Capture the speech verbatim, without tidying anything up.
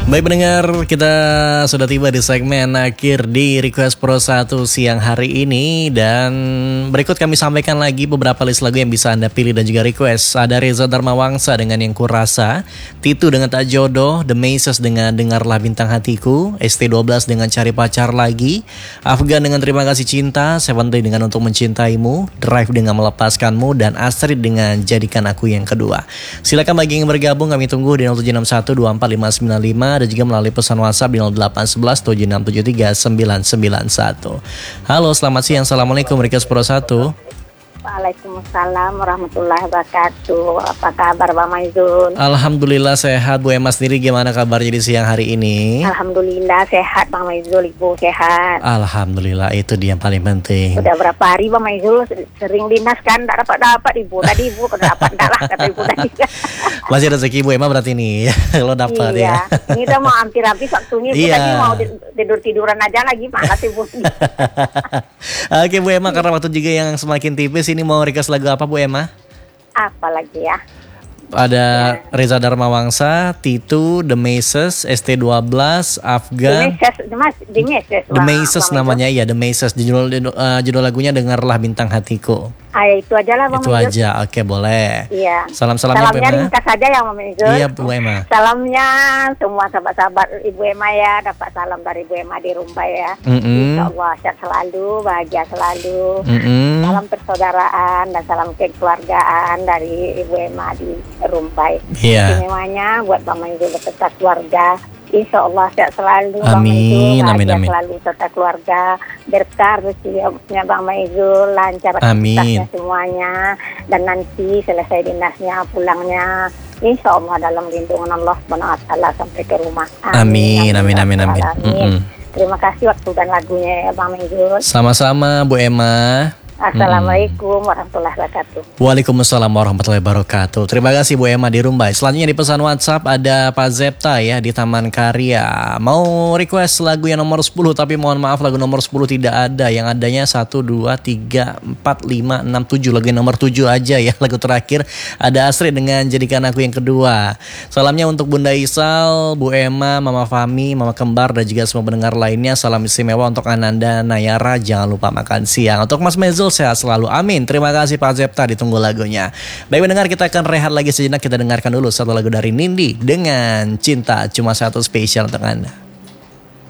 Baik pendengar, kita sudah tiba di segmen akhir di Request Pro satu siang hari ini. Dan berikut kami sampaikan lagi beberapa list lagu yang bisa Anda pilih dan juga request. Ada Reza Dharmawangsa dengan Yang Kurasa, Titu dengan Tak Jodoh, The Mazes dengan Dengarlah Bintang Hatiku, S T dua belas dengan Cari Pacar Lagi, Afgan dengan Terima Kasih Cinta, Seventeen dengan Untuk Mencintaimu, Drive dengan Melepaskanmu, dan Astrid dengan Jadikan Aku Yang Kedua. Silakan bagi yang bergabung, kami tunggu di nol tujuh enam satu dua empat lima sembilan lima dan juga melalui pesan WhatsApp di nol delapan satu satu tujuh enam tujuh tiga sembilan sembilan satu. Halo, selamat siang. Assalamualaikum Request Pro satu. Waalaikumsalam warahmatullahi wabarakatuh. Apa kabar Bang Maizul? Alhamdulillah sehat. Bu Emma sendiri gimana kabarnya di siang hari ini? Alhamdulillah sehat Bang Maizul, Ibu sehat. Alhamdulillah, itu dia yang paling penting. Udah berapa hari Bang Maizul sering dinas kan, tak dapat-dapat Ibu. Tadi Ibu kalau dapat enggak lah kata Ibu tadi. Masih rezeki Bu Emma berarti nih. Lo dapat iya. ya. Ini udah mau hampir-hampir waktunya. Ibu iya. Tadi mau tidur-tiduran aja lagi, malas Ibu. Oke Bu Emma, karena waktu juga yang semakin tipis, ini mau request lagu apa Bu Emma? Apa lagi ya? Ada ya. Reza Dharmawangsa, Titu, The Mazes, S T dua belas, Afgan. The Mazes, The Mazes, The Mazes namanya ya, The Mazes. Judul uh, judul lagunya Dengarlah Bintang Hatiku. Ah, itu aja lah Bang Itu Maizul. aja, oke boleh. Iya. Salam-salamnya Salamnya ringkas saja ya Bang Maizul. Iya Bu Emma. Salamnya semua sahabat-sahabat Ibu Emma ya, dapat salam dari Ibu Emma di Rumbai ya. Mm-hmm. Insya Allah sehat selalu, bahagia selalu. Mm-hmm. Salam persaudaraan dan salam kekeluargaan dari Ibu Emma di Rumbai. Iya. Istimewanya buat Bang Maizul beserta keluarga. Insya Allah sehat selalu Amin, Bang Maizul, bahagia amin, amin. selalu serta keluarga, berkah rezekinya Bang Maizul, lancar aktivitasnya semuanya, dan nanti selesai dinasnya pulangnya Insya Allah dalam lindungan Allah subhanahu wa taala sampai ke rumah. Amin, amin, amin, amin. amin. Terima kasih waktu dan lagunya ya Bang Maizul. Sama-sama Bu Emma. Assalamualaikum warahmatullahi wabarakatuh. Waalaikumsalam warahmatullahi wabarakatuh. Terima kasih Bu Emma di Rumbai. Selanjutnya di pesan WhatsApp ada Pak Zepta ya di Taman Karya. Mau request lagu yang nomor sepuluh, tapi mohon maaf lagu nomor sepuluh tidak ada. Yang adanya satu, dua, tiga, empat, lima, enam, tujuh. Lagu yang nomor tujuh aja ya. Lagu terakhir ada Astrid dengan Jadikan Aku Yang Kedua. Salamnya untuk Bunda Isal, Bu Emma, Mama Fami, Mama Kembar, dan juga semua pendengar lainnya. Salam istimewa untuk Ananda Nayara. Jangan lupa makan siang. Untuk Mas Mezul, sehat selalu, amin. Terima kasih Pak Zepta, ditunggu lagunya. Baik mendengar, kita akan rehat lagi sejenak. Kita dengarkan dulu satu lagu dari Nindi dengan Cinta Cuma Satu, spesial untuk Anda.